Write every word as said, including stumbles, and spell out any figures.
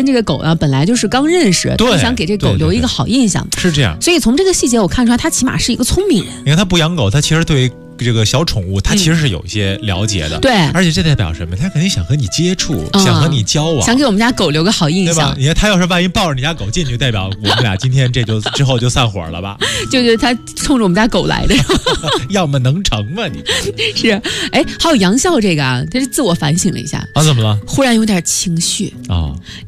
这个狗啊，本来就是刚认识，他想给这狗留一个好印象， 是这样。 所以从这个细节我看出来，他起码是一个聪明人。 你看他不养狗，他其实对这个小宠物，他其实是有一些了解的， 嗯、对， 而且这代表什么？他肯定想和你接触，嗯、想和你交往， 想给我们家狗留个好印象， 对吧？你看他要是万一抱着你家狗进去，代表我们俩今天这就之后就散伙了吧？ 就是他冲着我们家狗来的， 要么能成吗？你是，哎，还有杨笑这个啊，他是自我反省了一下啊，怎么了？ 忽然有点情绪啊。哦